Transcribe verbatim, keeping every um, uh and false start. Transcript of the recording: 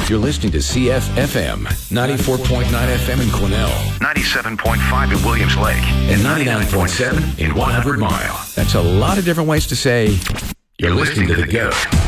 You're listening to C F F M, ninety-four point nine F M in Quesnel, ninety-seven point five in Williams Lake, and ninety-nine point seven in one hundred Mile. That's a lot of different ways to say you're listening to The Go.